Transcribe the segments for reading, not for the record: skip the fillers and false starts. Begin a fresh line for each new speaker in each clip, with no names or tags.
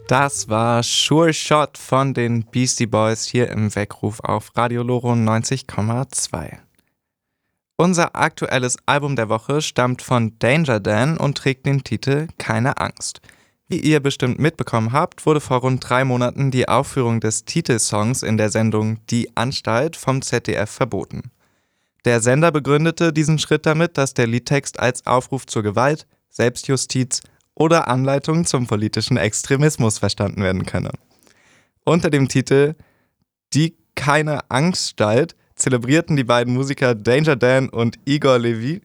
Das war Sure Shot von den Beastie Boys hier im Weckruf auf Radio Loro 90,2. Unser aktuelles Album der Woche stammt von Danger Dan und trägt den Titel Keine Angst. Wie ihr bestimmt mitbekommen habt, wurde vor rund 3 Monaten die Aufführung des Titelsongs in der Sendung Die Anstalt vom ZDF verboten. Der Sender begründete diesen Schritt damit, dass der Liedtext als Aufruf zur Gewalt, Selbstjustiz oder Anleitung zum politischen Extremismus verstanden werden könne. Unter dem Titel Die Keine Angststalt zelebrierten die beiden Musiker Danger Dan und Igor Levy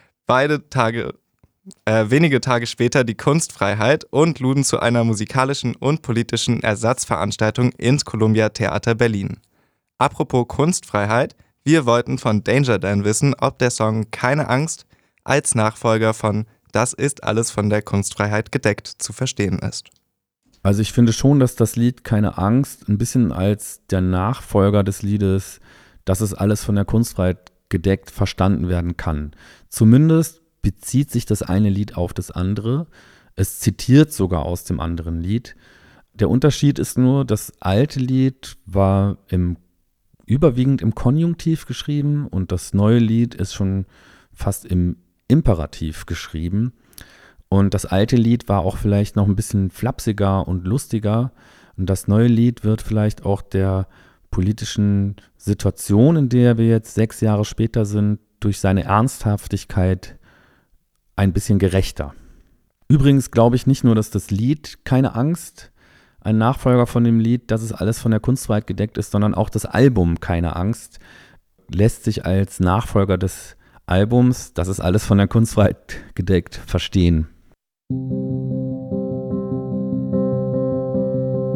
wenige Tage später die Kunstfreiheit und luden zu einer musikalischen und politischen Ersatzveranstaltung ins Columbia Theater Berlin. Apropos Kunstfreiheit, wir wollten von Danger Dan wissen, ob der Song Keine Angst als Nachfolger von Das ist alles von der Kunstfreiheit gedeckt zu verstehen ist.
Also ich finde schon, dass das Lied Keine Angst ein bisschen als der Nachfolger des Liedes Das ist alles von der Kunstfreiheit gedeckt verstanden werden kann. Zumindest bezieht sich das eine Lied auf das andere. Es zitiert sogar aus dem anderen Lied. Der Unterschied ist nur, das alte Lied war überwiegend im Konjunktiv geschrieben und das neue Lied ist schon fast im Imperativ geschrieben. Und das alte Lied war auch vielleicht noch ein bisschen flapsiger und lustiger. Und das neue Lied wird vielleicht auch der politischen Situation, in der wir jetzt 6 Jahre später sind, durch seine Ernsthaftigkeit ein bisschen gerechter. Übrigens glaube ich nicht nur, dass das Lied Keine Angst ein Nachfolger von dem Lied Das ist alles von der Kunstfreiheit gedeckt ist, sondern auch das Album Keine Angst lässt sich als Nachfolger des Albums Das ist alles von der Kunstfreiheit gedeckt verstehen.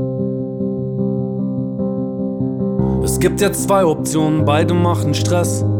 Es gibt jetzt 2 Optionen, beide machen Stress.